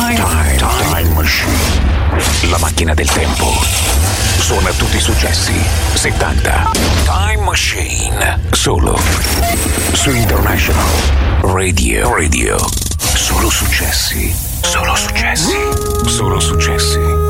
Time Machine. La macchina del tempo. Suona tutti i successi 70. Time Machine. Solo su International Radio. Solo successi. Solo successi. Solo successi.